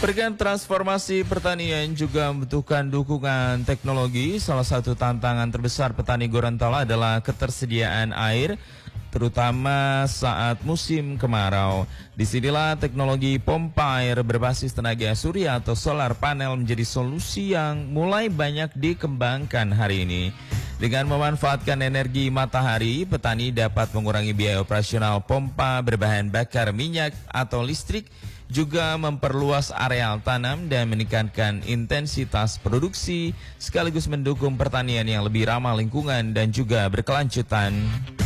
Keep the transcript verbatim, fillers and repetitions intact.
Pekan transformasi pertanian juga membutuhkan dukungan teknologi. Salah satu tantangan terbesar petani Gorontalo adalah ketersediaan air, terutama saat musim kemarau. Disinilah teknologi pompa air berbasis tenaga surya atau solar panel menjadi solusi yang mulai banyak dikembangkan hari ini. Dengan memanfaatkan energi matahari, petani dapat mengurangi biaya operasional pompa berbahan bakar minyak atau listrik, juga memperluas areal tanam dan meningkatkan intensitas produksi, sekaligus mendukung pertanian yang lebih ramah lingkungan dan juga berkelanjutan.